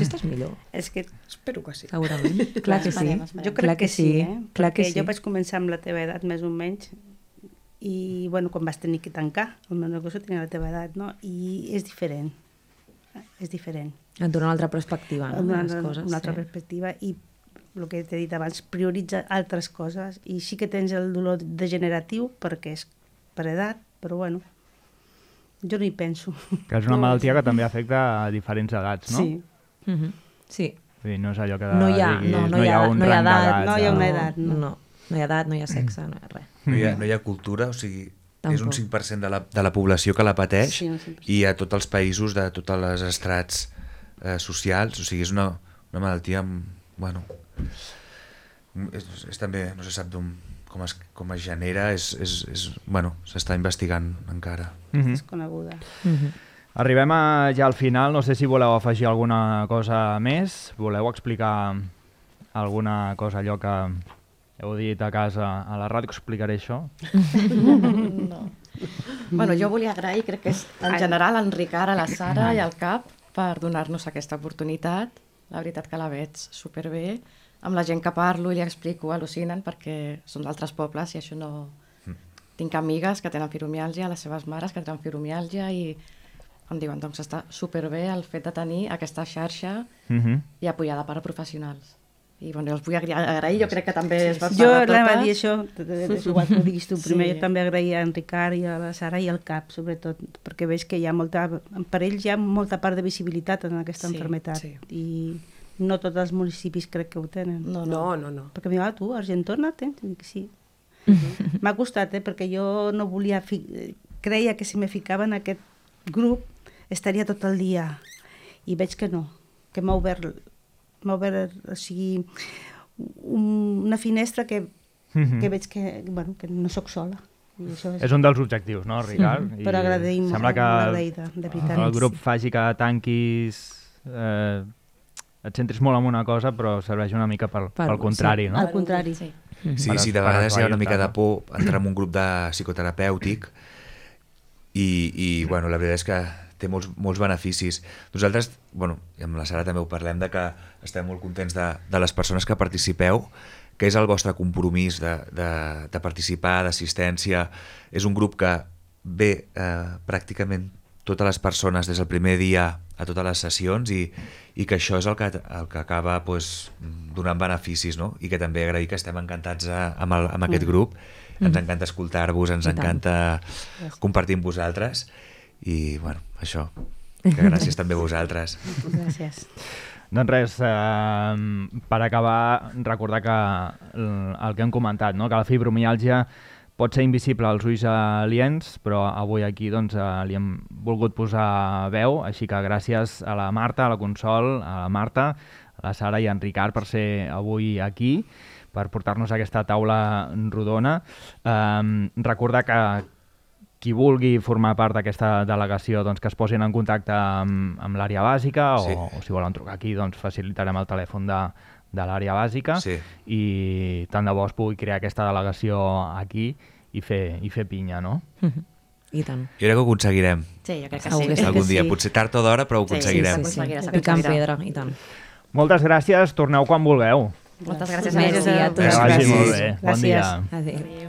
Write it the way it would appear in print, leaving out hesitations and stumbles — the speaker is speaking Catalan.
estàs millor. És que... Espero que sí. Segurament. Clar que sí. Jo crec que sí, Clar que perquè sí. jo vaig començar amb la teva edat, més o menys, i, bueno, quan vas tenir que tancar, el meu negoci tenia la teva edat, no? I és diferent. És diferent. Et dona una altra perspectiva, no? Una Les coses, altra perspectiva i el que t'he dit abans, prioritza altres coses i sí que tens el dolor degeneratiu perquè és per edat, però bueno, jo no hi penso. Que és una malaltia que també afecta a diferents edats, no? Sí. Sí. Vull dir, no és allò que No hi ha, diguis, no hi ha, un no hi ha rang edat. d'edat. No hi ha una edat, no. No hi ha edat, no hi ha sexe, no hi ha res. No hi ha cultura, o sigui, és un Tampoc. 5% de la població que la pateix Sí, un 5%. i a tots els països de tots els estrats socials, o sigui, és una malaltia, bueno, és també, no se sap com es genera, bueno, s'està investigant encara. És coneguda. Arribem ja al final, no sé si voleu afegir alguna cosa més, voleu explicar alguna cosa, allò que heu dit a casa, a la ràdio, que explicaré això? No. Bueno, jo volia agrair, crec que és en general en Ricard, a la Sara i al CAP per donar-nos aquesta oportunitat. La veritat que la veig superbé. Amb la gent que parlo i li explico al·lucinen perquè són d'altres pobles i això no... Tinc amigues que tenen fibromiàlgia, les seves mares que tenen fibromiàlgia i em diuen, doncs està superbé el fet de tenir aquesta xarxa i apoyada per professionals. I bueno, jo els vull agrair, jo crec que també es va Jo pagar anava a totes. dir això, és igual que ho diguis tu primer, Sí. jo també agraïa a en Ricard i a la Sara i al CAP, sobretot, perquè veig que hi ha molta, per ells hi ha molta part de visibilitat en aquesta Sí, malaltia sí. i no tots els municipis crec que ho tenen. No. No. Perquè em diu, tu, a Argentona tens? I dic, sí. M'ha costat, perquè jo no volia... Creia que si me ficava en aquest grup estaria tot el dia. I veig que no, que m'ha obert, o sigui, una finestra que veig que, bueno, que no sóc sola. I això És un dels objectius, no, Ricard? però agraïm, sembla que agraïda, de veritat. el grup faci que tanquis... et centris molt en una cosa, però serveix una mica pel contrari, no? Al contrari. Sí. Sí, de Per vegades hi ha una mica de ajudar, por entrar en un grup de psicoterapèutic i bueno, la veritat és que té molts beneficis. Nosaltres, bueno, i amb la Sara també ho parlem, de que estem molt contents de les persones que participeu, que és el vostre compromís de participar, d'assistència. És un grup que ve pràcticament totes les persones des del primer dia a totes les sessions i que això és el que acaba donant beneficis, no? I que també agrair que estem encantats amb aquest grup, ens encanta escoltar-vos, ens encanta compartir amb vosaltres i, bueno, això, que gràcies també a vosaltres. Gràcies. Doncs res, per acabar, recordar que el que hem comentat, no? Que la fibromiàlgia pot ser invisible als ulls aliens, però avui aquí doncs, li hem volgut posar veu, així que gràcies a la Marta, a la Consol, a la Marta, a la Sara i a en Ricard per ser avui aquí, per portar-nos a aquesta taula rodona. Recordar que qui vulgui formar part d'aquesta delegació doncs, que es posin en contacte amb l'àrea bàsica o si volen trucar aquí doncs, facilitarem el telèfon de l'àrea bàsica i tant de bo es pugui crear aquesta delegació aquí i fer pinya, no? I tant. Jo crec que ho aconseguirem. Sí, jo crec que Segur sí. que sí. Algun dia, potser tard o d'hora, però ho aconseguirem. Sí. Picant pedra, i tant. Moltes gràcies, torneu quan vulgueu. Moltes gràcies a Merci a vosaltres. tots. Que vagi molt bé. Bon Gràcies. dia. Adéu.